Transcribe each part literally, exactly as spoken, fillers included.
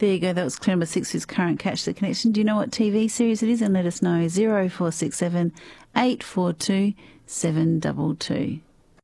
There you go. That was Clear Number Six with Current Catch the Connection. Do you know what T V series it is? And let us know. zero four six seven eight four two seven two two.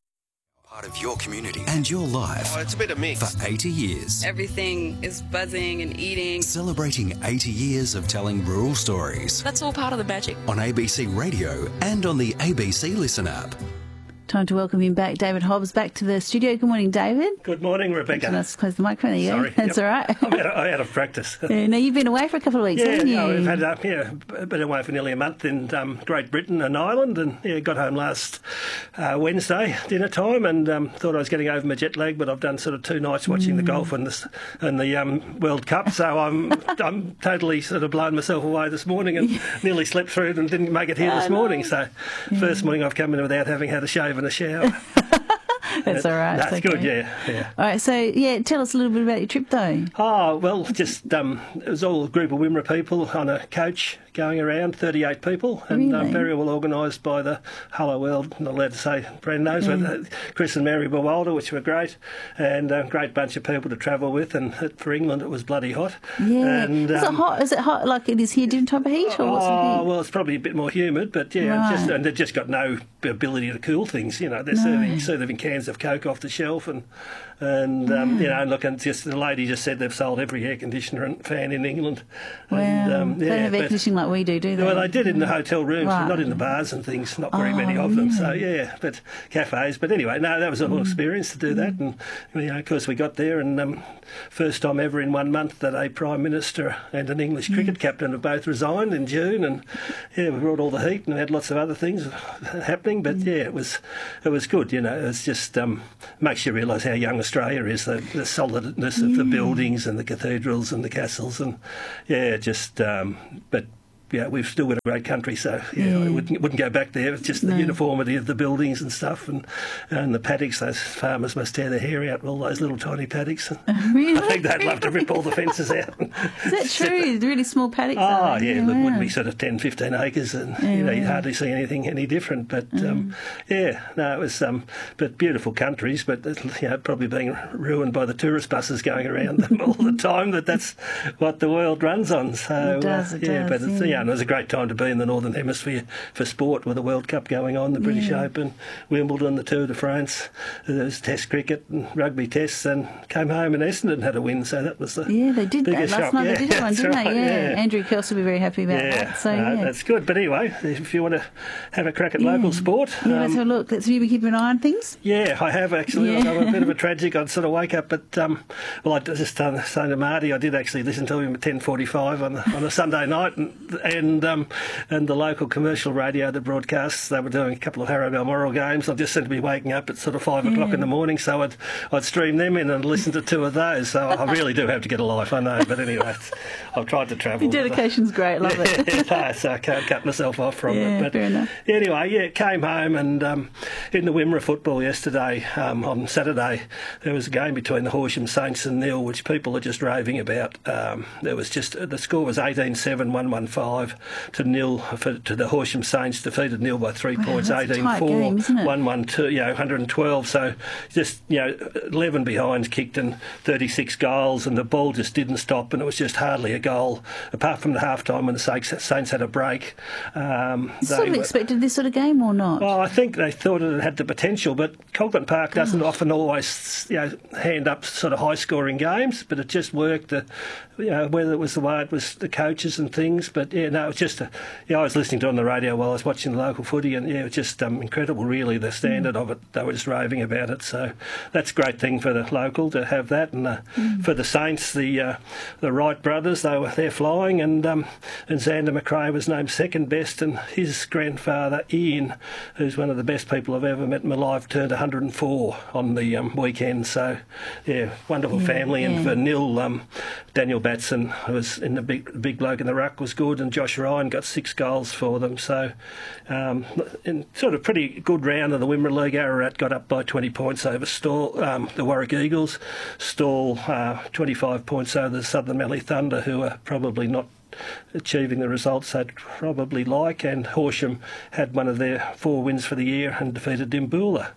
Part of your community and your life. Oh, it's a bit of mix. For eighty years. Everything is buzzing and eating. Celebrating eighty years of telling rural stories. That's all part of the magic. On A B C Radio and on the A B C Listen app. Time to welcome him back, David Hobbs, back to the studio. Good morning, David. Good morning, Rebecca. Let's close the microphone. There you Sorry. go. That's Yep. all right. I'm out, I'm out of practice. Yeah, now, you've been away for a couple of weeks, Yeah, haven't you? no, we've had uh, yeah, been away for nearly a month in um, Great Britain and Ireland, and yeah, got home last uh, Wednesday dinner time, and um, thought I was getting over my jet lag, but I've done sort of two nights watching Mm. the golf and the and the um, World Cup, so I'm I'm totally sort of blown myself away this morning and nearly slept through it and didn't make it here I this know. morning. So Yeah. first morning I've come in without having had a shave and a shower. That's all right. That's It's okay. good, yeah, yeah. All right, so, yeah, tell us a little bit about your trip, though. Oh, well, just um, it was all a group of Wimmera people on a coach going around, thirty-eight people, and um, Really? very well organised by the Hello World, I'm not allowed to say, Bren knows, Yeah. but uh, Chris and Mary Bewalder, which were great, and a great bunch of people to travel with, and it, for England it was bloody hot. Yeah. And, is um, it hot? Is it hot like it is here, different type of heat? Or what's the Oh, heat? well, it's probably a bit more humid, but yeah, just, Right. and they've just got no ability to cool things. You know, they're No. serving, serving cans of Coke off the shelf, and and um, you know, and look, and just the lady just said they've sold every air conditioner and fan in England. Wow. And, um, they don't yeah, have air but- conditioning like we do, do they? well, they did in the hotel rooms, Right. but not in the bars and things. Not very Oh, many of them. So really? yeah, but cafes. But anyway, no, that was a little experience to do that. And you know, of course, we got there, and um, first time ever in one month that a prime minister and an English cricket captain have both resigned in June. And yeah, we brought all the heat and had lots of other things happening. But yeah, it was it was good. You know, it's just um, makes you realise how young Australia is. The, the solidness of the buildings and the cathedrals and the castles, and yeah, just um, but. Yeah, we've still got a great country, so yeah, Yeah. I wouldn't, wouldn't go back there. It's just the No. uniformity of the buildings and stuff, and and the paddocks. Those farmers must tear their hair out with all those little tiny paddocks. Really? I think they'd love to rip all the fences out. Is that true? The really small paddocks? Oh, are they? yeah, look, would wow. be sort of ten, fifteen acres, and Yeah, you know, you'd wow. hardly see anything any different. But um, yeah, no, it was, um, but beautiful countries, but you know, probably being ruined by the tourist buses going around them all the time. That that's what the world runs on. So It does, uh, it yeah, does, but it's, yeah. yeah, and it was a great time to be in the Northern Hemisphere for sport with the World Cup going on, the British Yeah. Open, Wimbledon, the Tour de France. There was Test cricket and rugby tests, and came home and Essendon had a win. So that was the Yeah, they did that biggest last shock. night. Yeah, they did that one, that's didn't right, they? Yeah. yeah. Andrew Kelsey will be very happy about Yeah, that. So, no, yeah. that's good. But anyway, if you want to have a crack at Yeah. local sport, Yeah, let's um, have a look. Let's, have you been keeping an eye on things? yeah, I have actually. Yeah. I'm a bit of a tragic. I'd sort of wake up at, um, well, I just uh, saying to Marty, I did actually listen to him at ten forty-five on the, on a Sunday night, and and um, and the local commercial radio that broadcasts, they were doing a couple of Harrow Balmoral games. I just seemed to be waking up at sort of five o'clock in the morning, so I'd I'd stream them in and listen to two of those. So I really do have to get a life, I know. But anyway, I've tried to travel. Your dedication's great. Love it. Yeah, so I can't cut myself off from Yeah, it. But fair enough. anyway, yeah, came home, and um, in the Wimmera football yesterday, um, on Saturday, there was a game between the Horsham Saints and Nil, which people are just raving about. Um, there was just the score was eighteen seven, one one five to Nil for, to the Horsham Saints, defeated Nil by three Wow, points, that's a eighteen tight four, game, isn't it? one one two, you know, one hundred twelve. So just, you know, eleven behinds kicked and thirty-six goals, and the ball just didn't stop, and it was just hardly a goal, apart from the half time when the Saints, Saints had a break. Um, Sort they of were- expected this sort of game or not? well, I think they thought it had the potential, but Coglan Park doesn't often always, you know, hand up sort of high-scoring games, but it just worked. The, you know, whether it was the way it was the coaches and things, but yeah, no, it was just, a, yeah, I was listening to it on the radio while I was watching the local footy, and yeah, it was just um, incredible, really, the standard of it. They were just raving about it, so that's a great thing for the local to have that, and uh, for the Saints, the uh, the Wright brothers, they were they're flying, and um, and Xander McRae was named second best, and his grandfather Ian, who's one of the best people I've ever met in my life, turned one hundred four on the um, weekend. So, yeah, wonderful Yeah, family. And yeah. for Nil, um, Daniel Batson, who was in the big big bloke in the ruck, was good, and Josh Ryan got six goals for them. So, um, in sort of pretty good round of the Wimmera League. Ararat got up by twenty points over Stall, um, the Warwick Eagles. Stall uh, twenty-five points over the Southern Mallee Thunder, who are probably not achieving the results they'd probably like, and Horsham had one of their four wins for the year and defeated Dimboola.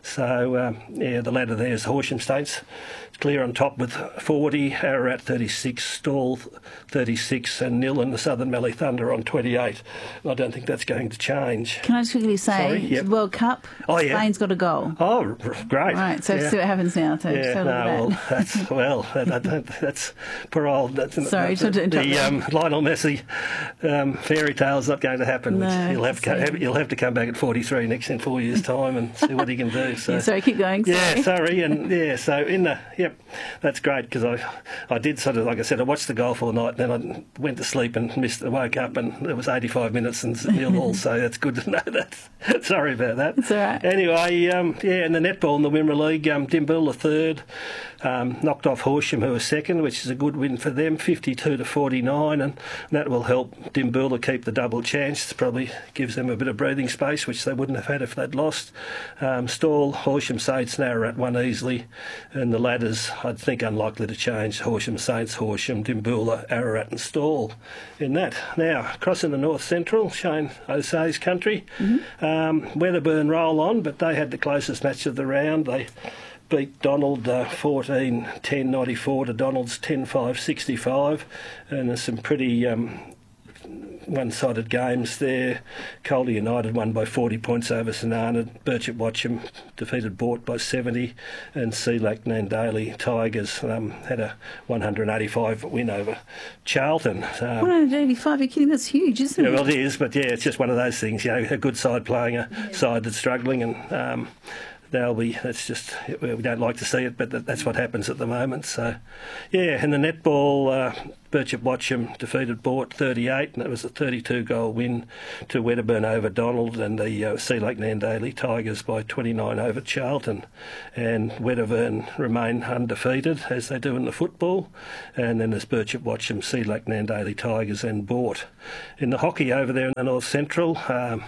So, um, yeah, the ladder there is Horsham Saints clear on top with forty, Ararat thirty-six, Stawell thirty-six and nil, and the Southern Valley Thunder on twenty-eight. I don't think that's going to change. Can I just quickly say, Sorry, yep. World Cup, Oh, yeah. Spain's got a goal. Oh, r- great. Right, so yeah. see what happens now. So Yeah, so look at no, that. well, that's, well, that, that, that's poor old... That's, Sorry, the, to interrupt the um, Lionel Messi um, fairy tale's not going to happen. No, which he'll, have to, it's, uh, he'll have to come back at forty-three next in four years' time and see what he can do. So. Yeah, sorry, keep going. Yeah, Sorry. sorry, and yeah, so in the yep, that's great because I, I did sort of like I said, I watched the golf all night, then I went to sleep and missed. I woke up and it was eighty-five minutes and nil all, so that's good to know that. Sorry about that. It's all right. Anyway, um, yeah, in the netball in the Wimmera League, um, Dimbull the third, um, knocked off Horsham who was second, which is a good win for them, fifty-two to forty-nine, and that will help Dimbull to keep the double chance. Probably gives them a bit of breathing space, which they wouldn't have had if they'd lost. Um, Stawell, Horsham Saints, and Ararat won easily, and the ladders I think unlikely to change. Horsham Saints, Horsham, Dimbulla, Ararat and Stawell in that. Now, crossing the North Central, Shane O'Sea's country, mm-hmm. um, Weatherburn roll on, but they had the closest match of the round. They beat Donald uh, fourteen ten ninety-four to Donald's ten five sixty-five, and there's some pretty um, one-sided games there. Calder United won by forty points over St Arnaud. Birchip Watcham defeated Bort by seventy, and Sealac Nandaly Tigers um, had a one hundred eighty-five win over Charlton. Um, one hundred eighty-five, you're kidding? That's huge, isn't yeah, it? well, it is, but yeah, it's just one of those things. You know, a good side playing a yeah. side that's struggling, and um, they'll be. That's just we don't like to see it, but that's what happens at the moment. So, yeah, and the netball, uh, Birchip Watcham defeated Bort thirty-eight, and it was a thirty-two goal win to Wedderburn over Donald, and the uh, Sealac Nandaly Tigers by twenty-nine over Charlton, and Wedderburn remain undefeated as they do in the football, and then there's Birchip Watcham, Sealac Nandaly Tigers, and Bort. In the hockey over there in the North Central. Um,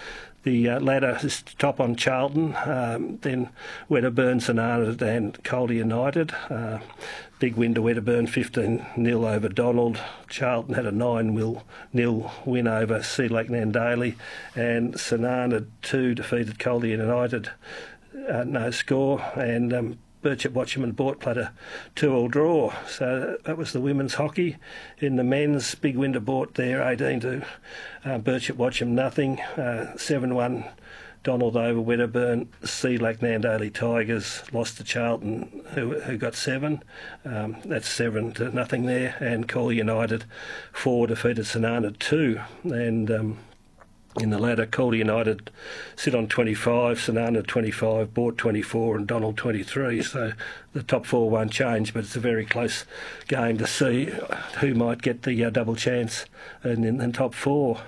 The uh, ladder is top on Charlton, um, then Wedderburn, St Arnaud and Calder United. Uh, big win to Wedderburn, fifteen nil over Donald. Charlton had a nine nil win over Sealac Nandaly, and St Arnaud two defeated Calder United, uh, no score, and um, Birchip Watcham and Bort played a two-all draw. So that was the women's hockey. In the men's, big win to Bort there, eighteen to uh, Birchip Watcham, nothing. Uh, seven one Donald over Wedderburn. Sealac Nandaly Tigers lost to Charlton, who who got seven. Um, that's seven to nothing there. And Calder United, four defeated St Arnaud, two. And um, in the ladder, Calder United sit on twenty-five, St Arnaud twenty-five, Bort twenty-four and Donald twenty-three. So the top four won't change, but it's a very close game to see who might get the uh, double chance in, in the top four.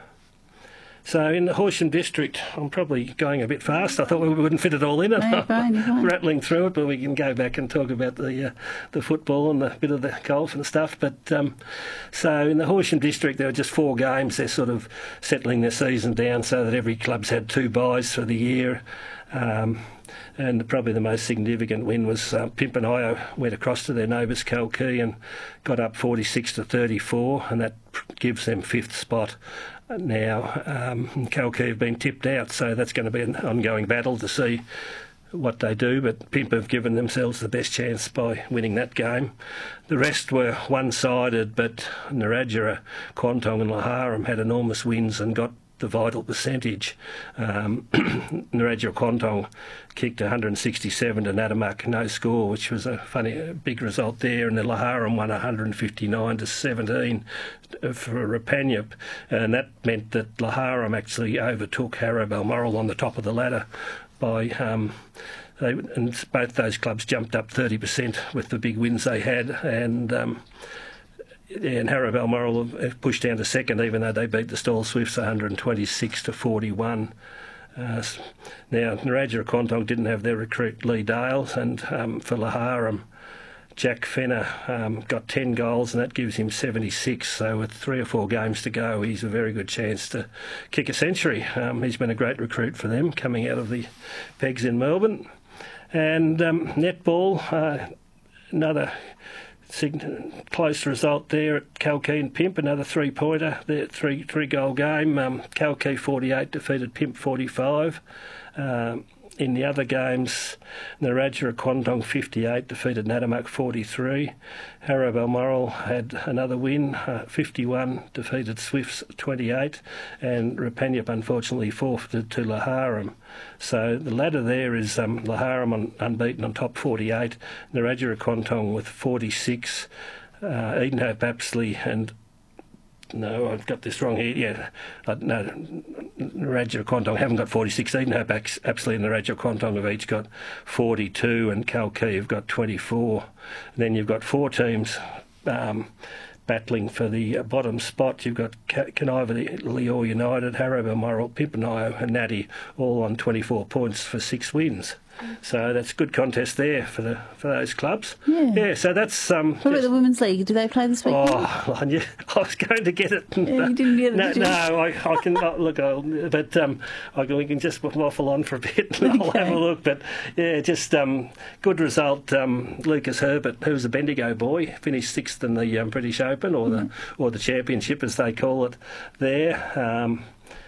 So in the Horsham district, I'm probably going a bit fast. I thought we wouldn't fit it all in. No, you're fine, you're fine. Rattling through it, but we can go back and talk about the uh, the football and a bit of the golf and stuff. But um, so in the Horsham district, there were just four games. They're sort of settling their season down so that every club's had two byes for the year. Um, and probably the most significant win was uh, Pimpernio went across to their neighbours Kalkee and got up forty-six to thirty-four, and that gives them fifth spot. Now, um, Kalkee have been tipped out, so that's going to be an ongoing battle to see what they do, but Pimp have given themselves the best chance by winning that game. The rest were one-sided, but Narrabri, Quantong and Laharam had enormous wins and got the vital percentage. Um, Narrabri Quantong kicked one hundred sixty-seven to Natamak, no score, which was a funny, a big result there, and the Laharam won one hundred fifty-nine to seventeen for Rapanyup, and that meant that Laharam actually overtook Harrow Balmoral on the top of the ladder by um, they, and both those clubs jumped up thirty percent with the big wins they had, and um, and Harrow Balmoral have pushed down to second, even though they beat the Stawell Swifts one hundred twenty-six to forty-one. Uh, now, Narrabri Quantong didn't have their recruit Lee Dale, and um, for Laharam, Jack Fenner um, got ten goals, and that gives him seventy-six. So with three or four games to go, he's a very good chance to kick a century. Um, he's been a great recruit for them, coming out of the pegs in Melbourne. And um, netball, uh, another close result there at Kalkee and Pimp, another three-pointer, the three three goal game. Um, Kalkee forty-eight defeated Pimp forty-five. Um, in the other games, Narrabri Quandong fifty-eight defeated Natimak forty-three. Harrow Balmoral had another win, uh, fifty-one, defeated Swifts twenty-eight, and Rapanyup unfortunately forfeited to Laharam. So the ladder there is um, Laharam on, unbeaten on top forty-eight, Narrabri Quandong with forty-six, uh, Edenhope Apsley and No, I've got this wrong here. Yeah, uh, no, Narrabri Quandong haven't got forty-six. Edenhope Apsley and Narrabri Quandong have each got forty-two, and Kalkee have got twenty-four. And then you've got four teams um, battling for the uh, bottom spot. You've got Kaniva Leor United, Harrow Balmoral, Pimpernio and Natty all on twenty-four points for six wins. So that's a good contest there for the for those clubs. Yeah. Yeah. So that's um. What about the Women's League? Do they play this weekend? Oh, I, knew, I was going to get it. Yeah, you didn't get it. No, did you? no, I, I can not look. I'll, but um, I can, we can just waffle on for a bit. And I'll Okay. have a look. But yeah, just um, good result. Um, Lucas Herbert, who was a Bendigo boy, finished sixth in the um, British Open or the or the Championship as they call it there. Um,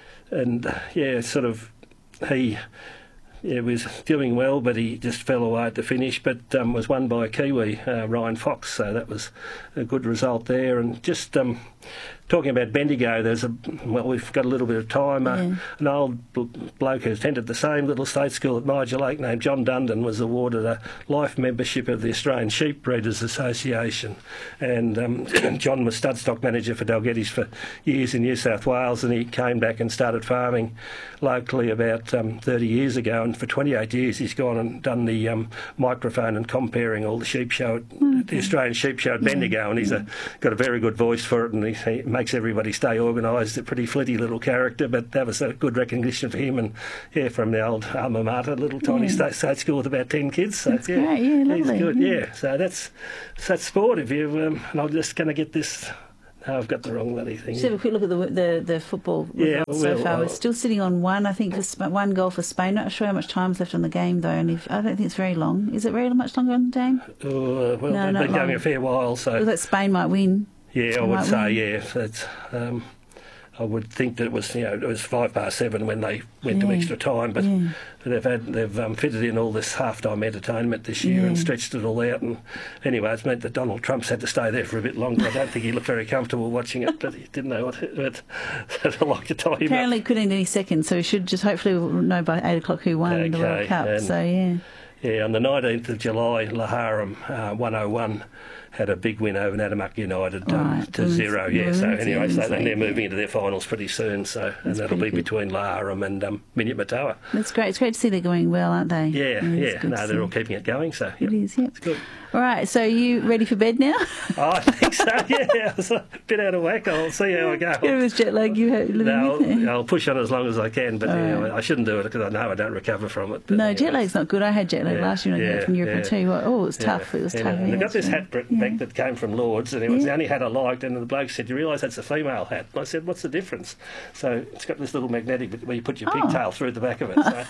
and uh, yeah, sort of he. Yeah, was doing well, but he just fell away at the finish. But um, was won by a Kiwi, uh, Ryan Fox, so that was a good result there. And just um, talking about Bendigo, there's a well, we've got a little bit of time. Uh, Yeah. An old bl- bloke who attended the same little state school at Niger Lake, named John Dundon, was awarded a life membership of the Australian Sheep Breeders Association. And um, John was studstock manager for Dalgettys for years in New South Wales, and he came back and started farming locally about um, thirty years ago. And for twenty-eight years, he's gone and done the um, microphone and comparing all the sheep show, at, Okay. the Australian sheep show at Bendigo, and he's a, got a very good voice for it, and he, he makes everybody stay organised. A pretty flitty little character, but that was a good recognition for him. And yeah, from the old alma mater, little tiny Yeah. state, state school with about ten kids. So That's yeah, great, yeah, he's lovely, good. yeah. Yeah, so that's that's sport. If you um, and I'm just going to get this. No, I've got the wrong bloody thing. Just have a quick look at the the, the football Yeah, results so well, far. We're I'll- still sitting on one, I think, for Sp- one goal for Spain. Not sure how much time's left on the game, though, and if, I don't think it's very long. Is it very much longer on the game? Oh, well, No, they've not been going long. a fair while, so Looks like Spain might win. yeah, I They would might say win. yeah. That's um, I would think that it was you know it was five past seven when they went to Yeah. extra time, but Yeah. they've had they've um, fitted in all this half-time entertainment this year and Yeah. stretched it all out. And anyway, it's meant that Donald Trump's had to stay there for a bit longer. I don't think he looked very comfortable watching it, but he didn't know what. But I'd like to tie him Apparently, up. it could end any second, so we should just hopefully we'll know by eight o'clock who won the World Okay, Cup. and- So yeah, Yeah, on the nineteenth of July, Laharam uh, one oh one had a big win over Natimak United um, Right, to women's- zero. Yeah, so women's anyway, so Women's then they're League. moving into their finals pretty soon. So and That's that'll be pretty good. between Laharam and um, Minyat-Matawa. that's great. It's great to see they're going well, aren't they? Yeah, it's yeah. good No, to they're see. all keeping it going. So yeah, It is, yeah. it's good. All right, so you ready for bed now? Oh, I think so. Yeah, I was a bit out of whack. I'll see how I go. It was jet lag you had living No, with it. I'll, I'll push on as long as I can, but All yeah, right. I shouldn't do it because I know I don't recover from it. But No, anyway. jet lag's not good. I had jet lag Yeah, last year when I came yeah, back from Europe. I yeah. tell you what, oh, it was tough. It was Yeah, tough. and yeah, I got this so- hat Brett, yeah. back that came from Lords, and it was Yeah. the only hat I liked. And the bloke said, "Do you realise that's a female hat?" And I said, "What's the difference?" So it's got this little magnetic bit where you put your Oh. pigtail through the back of it. So,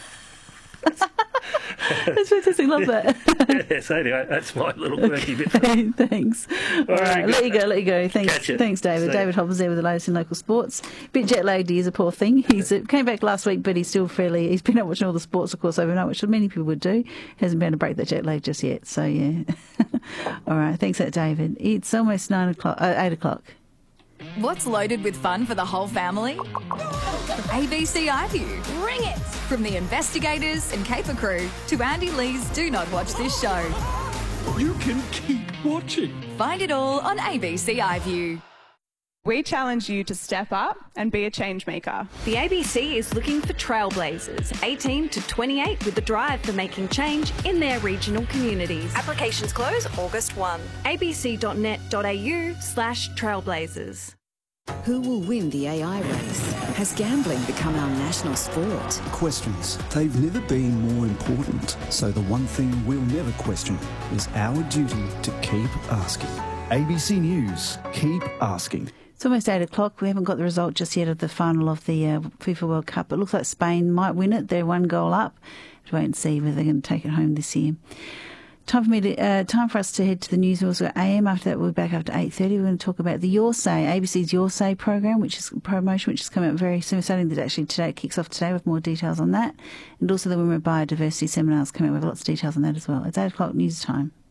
That's fantastic. Love that. yeah, so anyway, that's my little quirky bit. Thanks. All right, let you go, let you go. Thanks, Catch you. thanks, David. See David Hobbs there with the latest in local sports. Bit jet lagged, he is a poor thing. He's uh, came back last week, but he's still fairly. He's been out watching all the sports, of course, overnight, which many people would do. Hasn't been able to break that jet lag just yet. So yeah. All right, thanks, that David. It's almost nine o'clock, uh, eight o'clock. What's loaded with fun for the whole family? A B C iView. Bring it! From the investigators and caper crew to Andy Lee's Do Not Watch This Show. You can keep watching. Find it all on A B C iView. We challenge you to step up and be a change maker. The A B C is looking for trailblazers, eighteen to twenty-eight, with the drive for making change in their regional communities. Applications close August first. abc.net.au slash trailblazers. Who will win the A I race? Has gambling become our national sport? Questions. They've never been more important. So the one thing we'll never question is our duty to keep asking. A B C News. Keep asking. It's almost eight o'clock. We haven't got the result just yet of the final of the uh, FIFA World Cup. It looks like Spain might win it. They're one goal up. We'll wait and see whether they're going to take it home this year. Time for me to uh, time for us to head to the news. Also A M. After that, we'll be back after eight thirty. We're going to talk about the Your Say, A B C's Your Say program, which is promotion, which is coming out very soon. We're starting that actually today. It kicks off today with more details on that, and also the Women of Biodiversity seminars coming out with lots of details on that as well. It's eight o'clock news time.